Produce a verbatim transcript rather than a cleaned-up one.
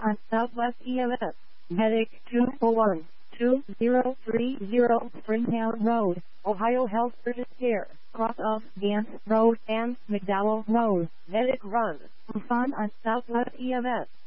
on Southwest E M S. Medic two oh one, two oh three oh Springtown Road, Ohio Health Urgent Care, cross of Gant Road and McDowell Road. Medic run. Respond on Southwest E M S.